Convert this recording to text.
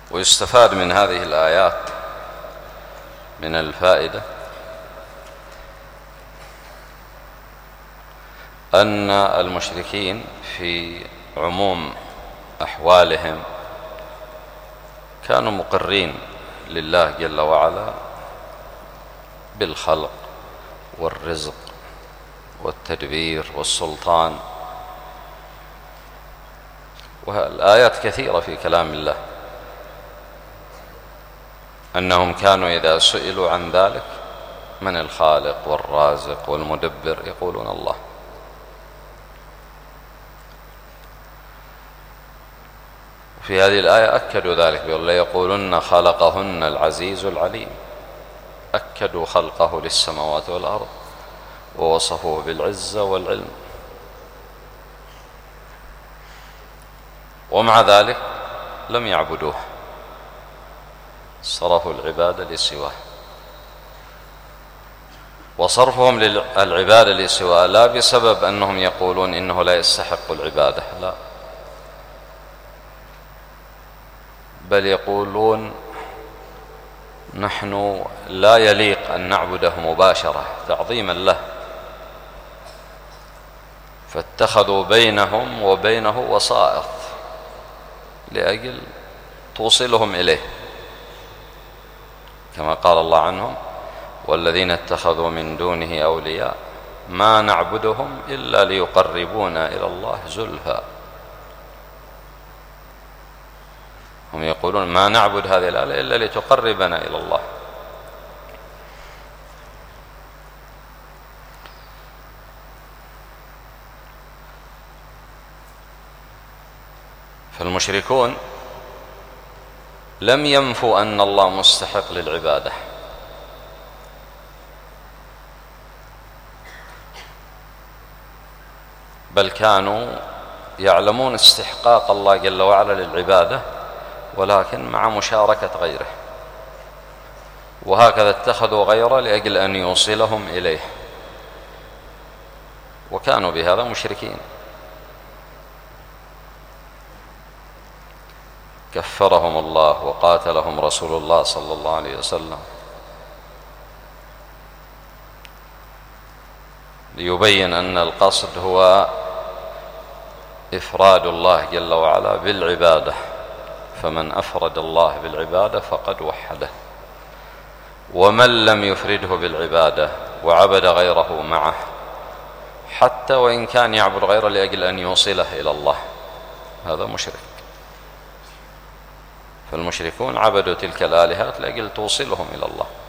ويستفاد من هذه الآيات من الفائدة أن المشركين في عموم أحوالهم كانوا مقرين لله جل وعلا بالخلق والرزق والتدبير والسلطان، والآيات كثيرة في كلام الله أنهم كانوا إذا سئلوا عن ذلك من الخالق والرازق والمدبر يقولون الله. في هذه الآية أكدوا ذلك بيقول ليقولن خلقهن العزيز العليم، أكدوا خلقه للسماوات والأرض ووصفوه بالعزة والعلم، ومع ذلك لم يعبدوه، صرفوا العبادة لسواه. وصرفهم للعبادة لسواه لا بسبب أنهم يقولون إنه لا يستحق العبادة، لا، بل يقولون نحن لا يليق أن نعبده مباشرة تعظيما له، فاتخذوا بينهم وبينه وسائط لأجل توصلهم إليه، كما قال الله عنهم والذين اتخذوا من دونه أولياء ما نعبدهم إلا ليقربونا إلى الله زلفى. هم يقولون ما نعبد هذه الآلهة إلا لتقربنا إلى الله. فالمشركون لم ينفوا أن الله مستحق للعبادة، بل كانوا يعلمون استحقاق الله جل وعلا للعبادة، ولكن مع مشاركة غيره، وهكذا اتخذوا غيره لأجل أن يوصلهم إليه، وكانوا بهذا مشركين. كفرهم الله وقاتلهم رسول الله صلى الله عليه وسلم ليبين أن القصد هو إفراد الله جل وعلا بالعبادة، فمن أفرد الله بالعبادة فقد وحده، ومن لم يفرده بالعبادة وعبد غيره معه حتى وإن كان يعبد غيره لأجل أن يوصله إلى الله هذا مشرك. فالمشركون عبدوا تلك الآلهات لأجل توصلهم إلى الله.